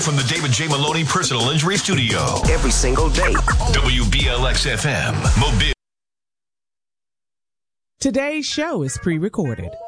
from the David J. Maloney Personal Injury Studio. Every single day. WBLX FM, Mobile. Today's show is pre-recorded.